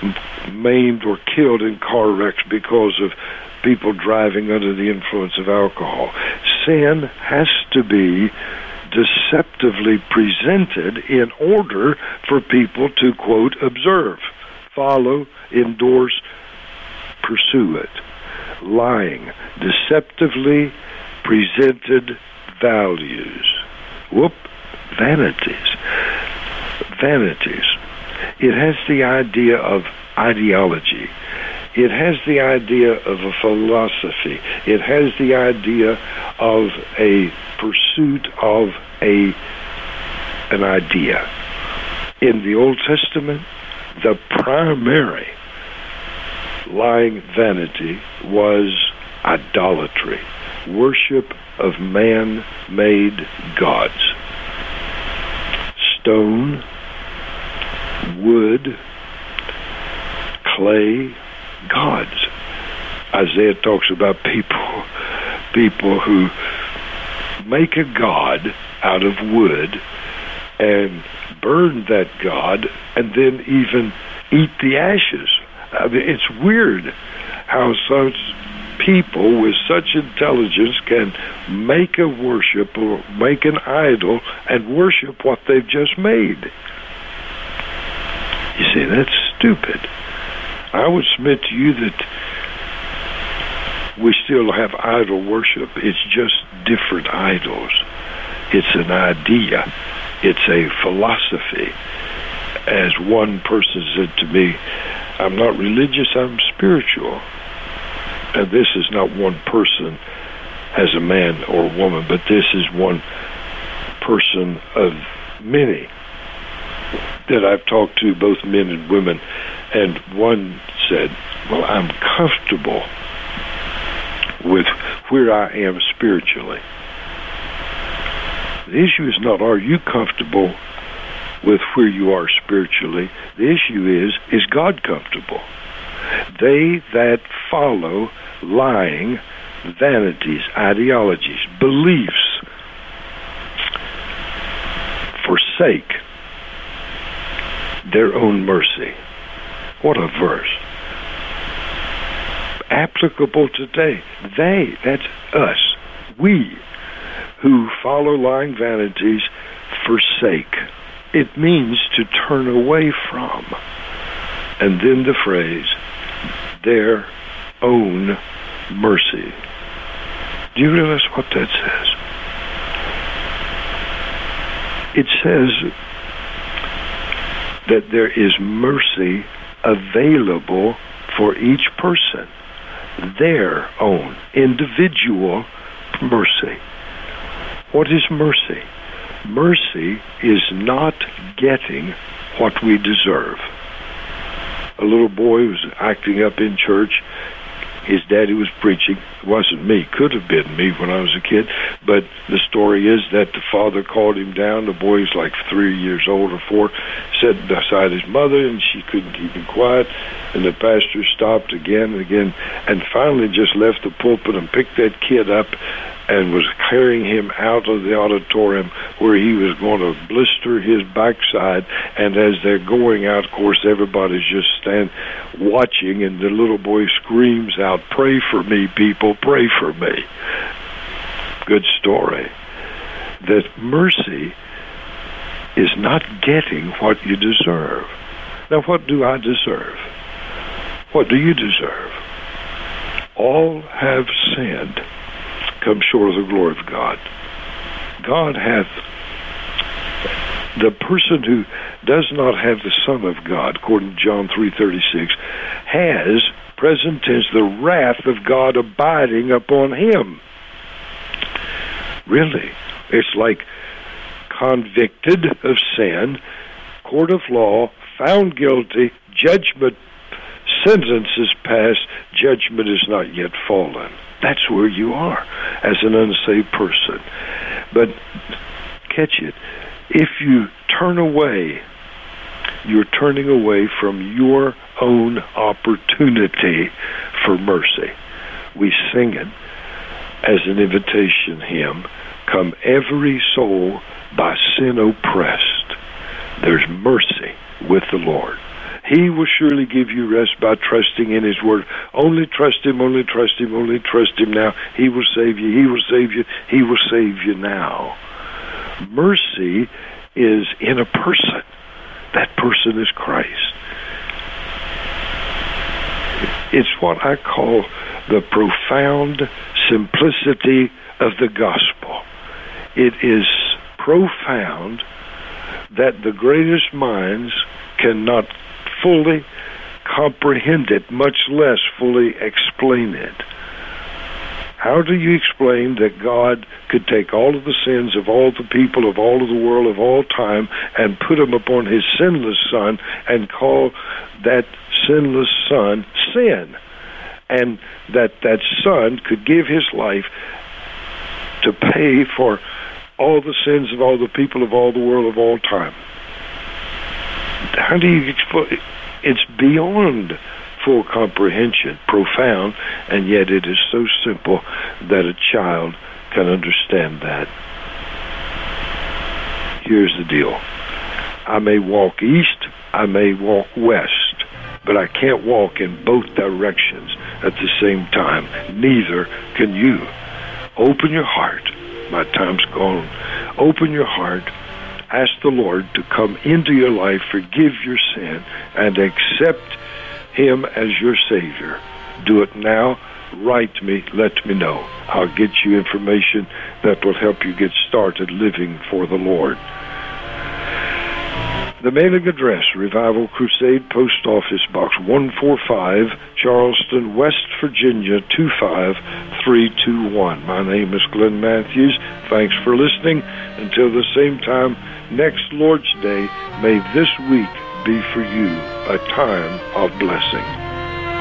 maimed or killed in car wrecks because of people driving under the influence of alcohol. Sin has to be deceptively presented in order for people to, quote, observe, follow, endorse, pursue it. Lying, deceptively presented values. Vanities. Vanities. It has the idea of ideology. It has the idea of a philosophy. It has the idea of a pursuit of an idea. In the Old Testament, the primary lying vanity was idolatry, worship of man-made gods. Stone, wood, clay, gods. Isaiah talks about people who make a god out of wood and burn that god and then even eat the ashes. I mean, it's weird how such people with such intelligence can make a worship or make an idol and worship what they've just made. You see, that's stupid. I would submit to you that we still have idol worship. It's just different idols. It's an idea. It's a philosophy. As one person said to me, I'm not religious, I'm spiritual. And this is not one person as a man or a woman, but this is one person of many that I've talked to, both men and women. And one said, well, I'm comfortable with where I am spiritually. The issue is not, are you comfortable with where you are spiritually? The issue is God comfortable? They that follow lying vanities, ideologies, beliefs, forsake their own mercy. What a verse. Applicable today. They, that's us, we who follow lying vanities, forsake. It means to turn away from. And then the phrase, their own mercy. Do you realize what that says? It says that there is mercy available for each person. Their own individual mercy. What is mercy? Mercy is not getting what we deserve. A little boy was acting up in church. His daddy was preaching. It wasn't me. Could have been me when I was a kid. But the story is that the father called him down. The boy's like 3 years old or 4. Sat beside his mother, and she couldn't keep him quiet. And the pastor stopped again and again, and finally just left the pulpit and picked that kid up and was carrying him out of the auditorium where he was going to blister his backside. And as they're going out, of course, everybody's just watching, and the little boy screams out, "Pray for me, people, pray for me." Good story. That mercy is not getting what you deserve. Now, what do I deserve? What do you deserve? All have sinned, come short of the glory of God. God hath, the person who does not have the Son of God, according to John 3:36, has, present tense, the wrath of God abiding upon him. Really, it's like convicted of sin, court of law, found guilty, judgment, sentence is passed, judgment is not yet fallen. That's where you are as an unsaved person. But catch it. If you turn away, you're turning away from your own opportunity for mercy. We sing it as an invitation hymn. Come every soul by sin oppressed. There's mercy with the Lord. He will surely give you rest by trusting in His word. Only trust Him, only trust Him, only trust Him now. He will save you, He will save you, He will save you now. Mercy is in a person. That person is Christ. It's what I call the profound simplicity of the gospel. It is profound that the greatest minds cannot fully comprehend it, much less fully explain it. How do you explain that God could take all of the sins of all the people, of all of the world, of all time, and put them upon His sinless Son and call that sinless Son sin? And that Son could give His life to pay for all the sins of all the people, of all the world, of all time. How do you explain? It's beyond full comprehension, profound, and yet it is so simple that a child can understand that. Here's the deal. I may walk east, I may walk west, but I can't walk in both directions at the same time. Neither can you. Open your heart. My time's gone. Open your heart. Ask the Lord to come into your life, forgive your sin, and accept Him as your Savior. Do it now. Write me. Let me know. I'll get you information that will help you get started living for the Lord. The mailing address, Revival Crusade, Post Office Box 145, Charleston, West Virginia 25321. My name is Glenn Matthews. Thanks for listening. Until the same time next Lord's Day, may this week be for you a time of blessing.